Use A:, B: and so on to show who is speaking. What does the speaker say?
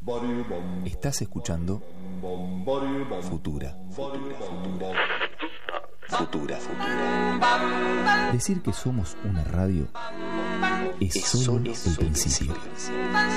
A: Estás escuchando Futura. Futura. Decir que somos una radio es solo el principio.